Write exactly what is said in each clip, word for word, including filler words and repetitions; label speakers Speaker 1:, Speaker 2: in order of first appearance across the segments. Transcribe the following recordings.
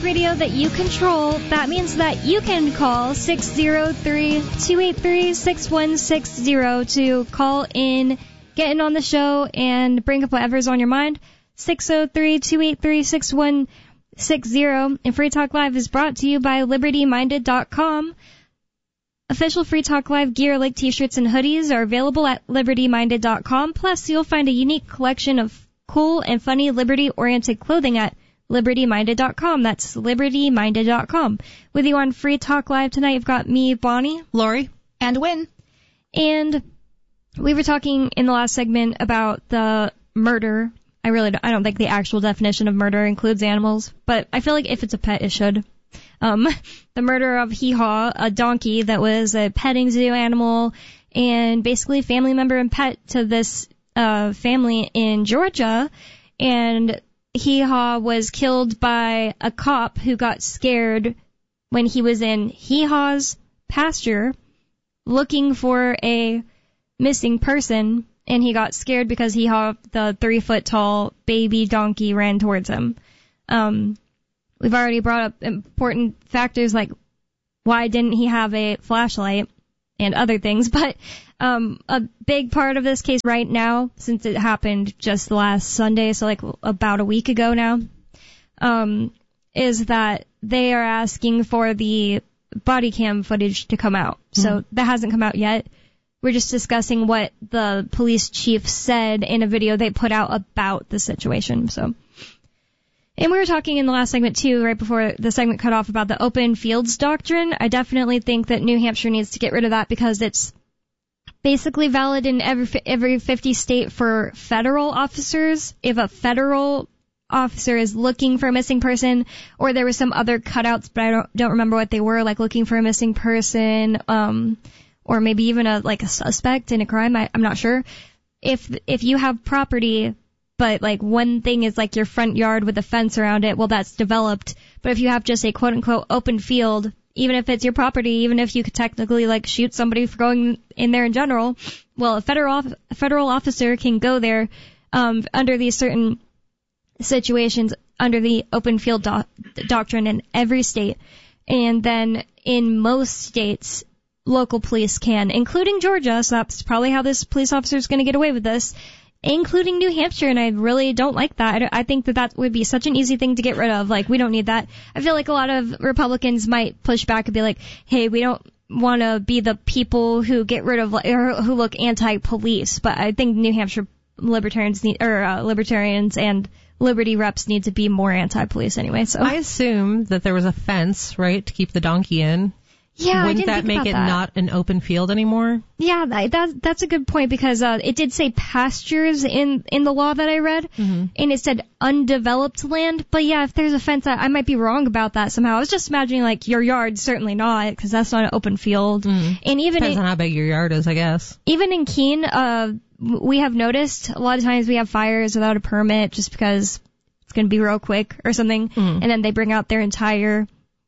Speaker 1: radio that you control. That means that you can call six oh three, two eight three, six one six zero to call in, get in on the show, and bring up whatever's on your mind. six oh three, two eight three, six one six zero. And Free Talk Live is brought to you by Liberty Minded dot com. Official Free Talk Live gear like t-shirts and hoodies are available at Liberty Minded dot com. Plus, you'll find a unique collection of cool and funny Liberty-oriented clothing at Liberty Minded dot com. That's Liberty Minded dot com. With you on Free Talk Live tonight, you've got me, Bonnie,
Speaker 2: Lori, and Wynn.
Speaker 1: And we were talking in the last segment about the murder. I really don't, I don't think the actual definition of murder includes animals, but I feel like if it's a pet, it should. Um, the murder of Hee Haw, a donkey that was a petting zoo animal and basically family member and pet to this uh, family in Georgia, and Hee Haw was killed by a cop who got scared when he was in Hee Haw's pasture looking for a missing person, and he got scared because Hee Haw, the three-foot-tall baby donkey, ran towards him. Um, we've already brought up important factors like why didn't he have a flashlight and other things, but um, a big part of this case right now, since it happened just last Sunday, so like about a week ago now, um, is that they are asking for the body cam footage to come out. Mm-hmm. So that hasn't come out yet. We're just discussing what the police chief said in a video they put out about the situation. So, and we were talking in the last segment too, right before the segment cut off, about the open fields doctrine. I definitely think that New Hampshire needs to get rid of that because it's basically valid in every every fifty state for federal officers. If a federal officer is looking for a missing person, or there were some other cutouts, but I don't don't remember what they were, like looking for a missing person, um, or maybe even a like a suspect in a crime. I, I'm not sure. If if you have property, but like one thing is like your front yard with a fence around it, well, that's developed. But if you have just a quote unquote open field, even if it's your property, even if you could technically like shoot somebody for going in there in general, well, a federal a federal officer can go there um, under these certain situations under the open field do- doctrine in every state, and then in most states, local police can, including Georgia. So that's probably how this police officer is going to get away with this, including New Hampshire, and I really don't like that. I, I think that that would be such an easy thing to get rid of. Like, we don't need that. I feel like a lot of Republicans might push back and be like, hey, we don't want to be the people who get rid of, or who look anti-police. But I think New Hampshire libertarians need, or uh, libertarians and Liberty reps need to be more anti-police anyway. So
Speaker 2: I assume that there was a fence, right, to keep the donkey in.
Speaker 1: Yeah,
Speaker 2: Wouldn't
Speaker 1: I didn't
Speaker 2: that
Speaker 1: think
Speaker 2: make
Speaker 1: about
Speaker 2: it
Speaker 1: that.
Speaker 2: not an open field anymore?
Speaker 1: Yeah, that, that that's a good point, because uh, it did say pastures in in the law that I read, mm-hmm. and it said undeveloped land. But yeah, if there's a fence, I, I might be wrong about that somehow. I was just imagining like your yard, certainly not, because that's not an open field.
Speaker 2: Mm-hmm.
Speaker 1: And even
Speaker 2: depends
Speaker 1: in,
Speaker 2: on how big your yard is, I guess.
Speaker 1: Even in Keene, uh, we have noticed a lot of times we have fires without a permit just because it's going to be real quick or something, mm-hmm. and then they bring out their entire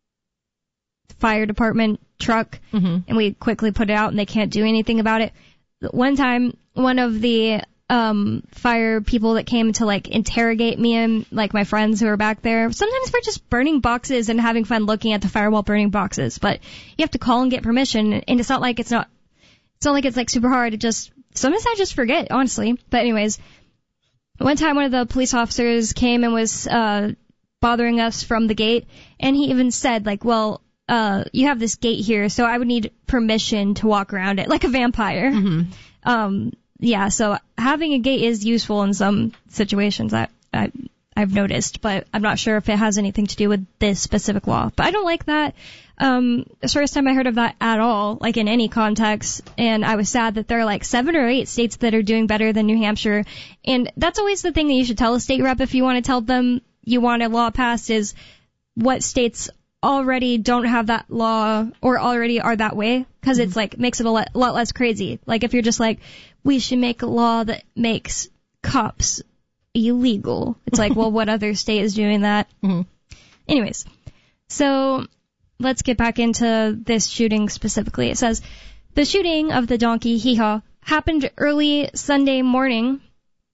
Speaker 1: fire department truck, mm-hmm. and we quickly put it out and they can't do anything about it. One time, one of the um fire people that came to like interrogate me and like my friends who were back there, sometimes we're just burning boxes and having fun looking at the fire while burning boxes, but you have to call and get permission, and it's not like it's not it's not like it's like super hard. It just sometimes I just forget, honestly. But anyways, one time one of the police officers came and was uh bothering us from the gate, and he even said like, well, Uh, you have this gate here, so I would need permission to walk around it, like a vampire. Mm-hmm. Um, yeah, so having a gate is useful in some situations, I, I, I've noticed, but I'm not sure if it has anything to do with this specific law. But I don't like that. Um, the first time I heard of that at all, like in any context, and I was sad that there are like seven or eight states that are doing better than New Hampshire. And that's always the thing that you should tell a state rep if you want to tell them you want a law passed, is what states already don't have that law or already are that way, because mm-hmm. it's like makes it a lot, lot less crazy. Like if you're just like, we should make a law that makes cops illegal, it's like, well, what other state is doing that? Mm-hmm. Anyways, so let's get back into this shooting specifically. It says the shooting of the donkey Hee Haw happened early Sunday morning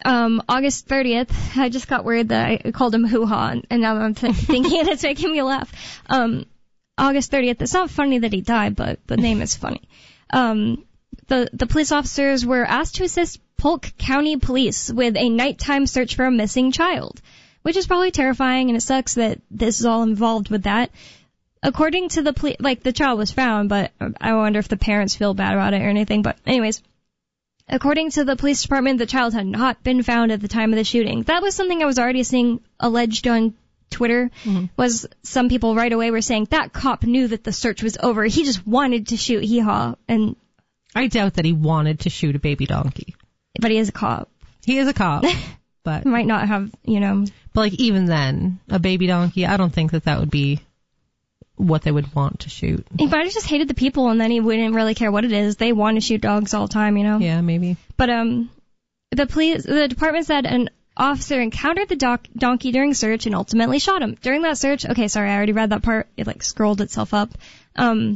Speaker 1: Um, August thirtieth, I just got word that I called him hoo-ha, and now I'm th- thinking it's making me laugh. Um, August thirtieth, it's not funny that he died, but the name is funny. Um, the, the police officers were asked to assist Polk County Police with a nighttime search for a missing child, which is probably terrifying, and it sucks that this is all involved with that. According to the police, like, the child was found, but I wonder if the parents feel bad about it or anything, but anyways. According to the police department, the child had not been found at the time of the shooting. That was something I was already seeing alleged on Twitter, mm-hmm. was some people right away were saying that cop knew that the search was over. He just wanted to shoot Hee-Haw. And
Speaker 2: I doubt that he wanted to shoot a baby donkey.
Speaker 1: But he is a cop.
Speaker 2: He is a cop, but
Speaker 1: might not have, you know.
Speaker 2: But like even then, a baby donkey, I don't think that that would be what they would want to shoot.
Speaker 1: He might have just hated the people, and then he wouldn't really care what it is. They want to shoot dogs all the time, you know.
Speaker 2: Yeah, maybe.
Speaker 1: But um, the police, the department said an officer encountered the doc- donkey during search and ultimately shot him. During that search, okay, sorry, I already read that part. It like scrolled itself up. Um,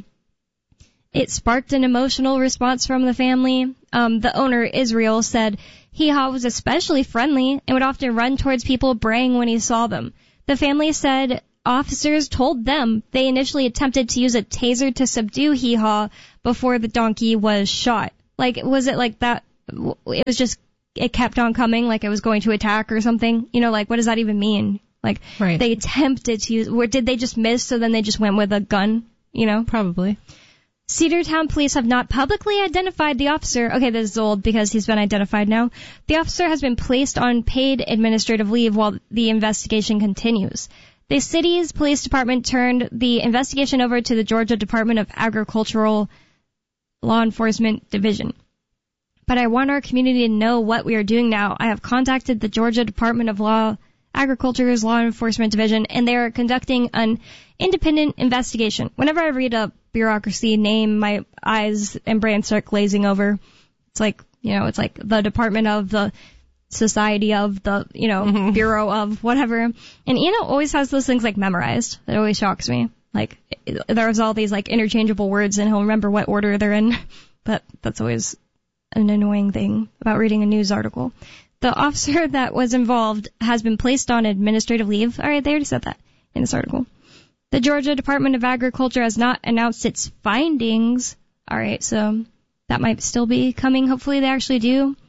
Speaker 1: it sparked an emotional response from the family. Um, the owner, Israel, said Hee-Haw was especially friendly and would often run towards people braying when he saw them. The family said officers told them they initially attempted to use a taser to subdue Hee-Haw before the donkey was shot. Like, was it like that? It was just, it kept on coming, like it was going to attack or something? You know, like, what does that even mean? Like,
Speaker 2: right.
Speaker 1: They attempted to use, or did they just miss, so then they just went with a gun? You know?
Speaker 2: Probably.
Speaker 1: Cedartown police have not publicly identified the officer. Okay, this is old because he's been identified now. The officer has been placed on paid administrative leave while the investigation continues. The city's police department turned the investigation over to the Georgia Department of Agricultural Law Enforcement Division. But I want our community to know what we are doing now. I have contacted the Georgia Department of Law, Agriculture's Law Enforcement Division, and they are conducting an independent investigation. Whenever I read a bureaucracy name, my eyes and brain start glazing over. It's like, you know, it's like the Department of the Society of the, you know, mm-hmm. Bureau of whatever. And Ian always has those things like memorized. It always shocks me. Like, there's all these like interchangeable words and he'll remember what order they're in. But that's always an annoying thing about reading a news article. The officer that was involved has been placed on administrative leave. All right, they already said that in this article. The Georgia Department of Agriculture has not announced its findings. All right, so that might still be coming. Hopefully they actually do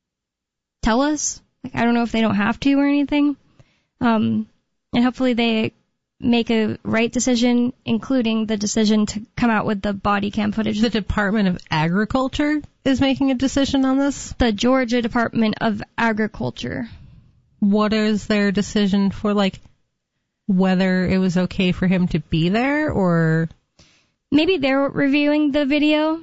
Speaker 1: tell us. Like, I don't know if they don't have to or anything. Um, and hopefully they make a right decision, including the decision to come out with the body cam footage.
Speaker 2: The Department of Agriculture is making a decision on this?
Speaker 1: The Georgia Department of Agriculture.
Speaker 2: What is their decision for, like, whether it was okay for him to be there, or?
Speaker 1: Maybe they're reviewing the video.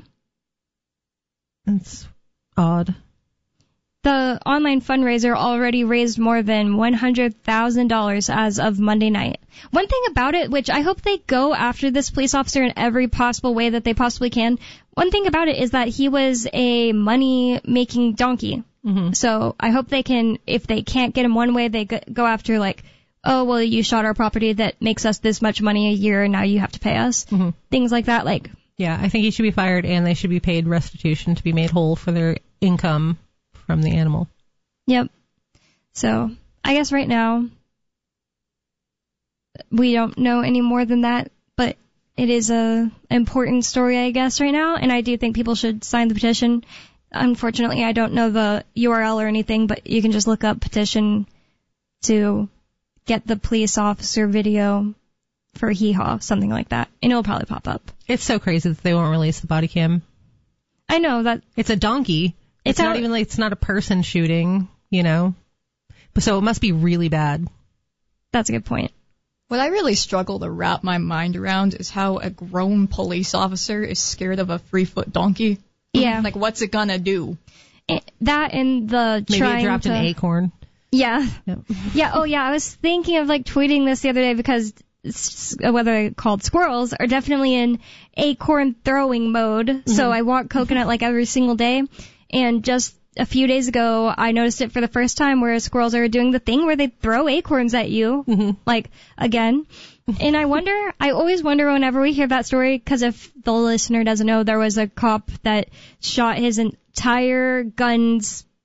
Speaker 2: It's odd.
Speaker 1: The online fundraiser already raised more than one hundred thousand dollars as of Monday night. One thing about it, which I hope they go after this police officer in every possible way that they possibly can, one thing about it is that he was a money-making donkey. Mm-hmm. So I hope they can, if they can't get him one way, they go after, like, oh, well, you shot our property that makes us this much money a year, and now you have to pay us. Mm-hmm. Things like that, like.
Speaker 2: Yeah, I think he should be fired, and they should be paid restitution to be made whole for their income from the animal.
Speaker 1: Yep. So, I guess right now, we don't know any more than that, but it is a important story, I guess, right now, and I do think people should sign the petition. Unfortunately, I don't know the U R L or anything, but you can just look up petition to get the police officer video for Hee-Haw, something like that, and it'll probably pop up.
Speaker 2: It's so crazy that they won't release the body cam.
Speaker 1: I know that.
Speaker 2: It's a donkey. It's, it's not out, even like, it's not a person shooting, you know? So it must be really bad.
Speaker 1: That's a good point.
Speaker 3: What I really struggle to wrap my mind around is how a grown police officer is scared of a three-foot donkey.
Speaker 1: Yeah.
Speaker 3: Like, what's it gonna do?
Speaker 1: It, that and the
Speaker 2: Maybe
Speaker 1: trying
Speaker 2: it dropped
Speaker 1: to,
Speaker 2: an acorn.
Speaker 1: Yeah.
Speaker 2: Yep.
Speaker 1: Yeah, oh yeah, I was thinking of like tweeting this the other day because what they're called squirrels are definitely in acorn throwing mode. Mm-hmm. So I walk Coconut like every single day. And just a few days ago, I noticed it for the first time where squirrels are doing the thing where they throw acorns at you, mm-hmm. like, again. And I wonder, I always wonder whenever we hear that story, because if the listener doesn't know, there was a cop that shot his entire gun's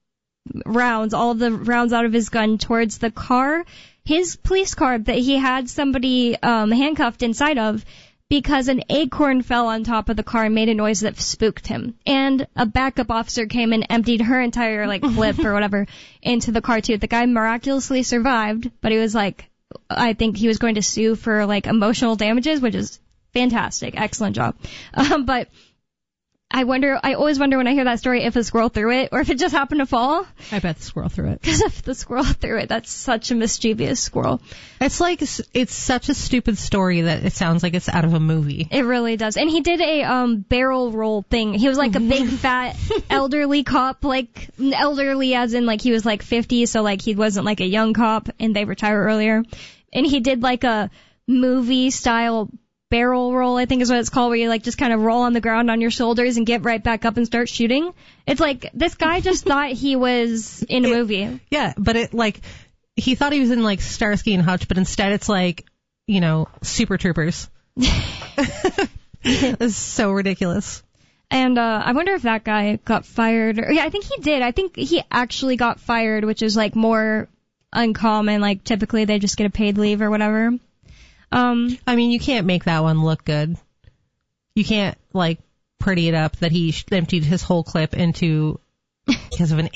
Speaker 1: rounds, all the rounds out of his gun towards the car, his police car that he had somebody um, handcuffed inside of, because an acorn fell on top of the car and made a noise that spooked him. And a backup officer came and emptied her entire, like, clip or whatever into the car, too. The guy miraculously survived, but he was, like, I think he was going to sue for, like, emotional damages, which is fantastic. Excellent job. Um, but I wonder, I always wonder when I hear that story if a squirrel threw it or if it just happened to fall.
Speaker 2: I bet the squirrel threw it.
Speaker 1: Because if the squirrel threw it, that's such a mischievous squirrel.
Speaker 2: It's like, it's such a stupid story that it sounds like it's out of a movie.
Speaker 1: It really does. And he did a um barrel roll thing. He was like a big fat elderly cop, like elderly as in like he was like fifty, so like he wasn't like a young cop and they retire earlier. And he did like a movie style barrel roll, I think is what it's called, where you like just kind of roll on the ground on your shoulders and get right back up and start shooting. It's like this guy just thought he was in a
Speaker 2: it,
Speaker 1: movie.
Speaker 2: Yeah, but it like he thought he was in like Starsky and Hutch, but instead it's like, you know, Super Troopers. It's so ridiculous.
Speaker 1: And uh I wonder if that guy got fired. Or, yeah, I think he did. I think he actually got fired, which is like more uncommon. Like typically they just get a paid leave or whatever. Um,
Speaker 2: I mean, you can't make that one look good. You can't, like, pretty it up that he emptied his whole clip into because of an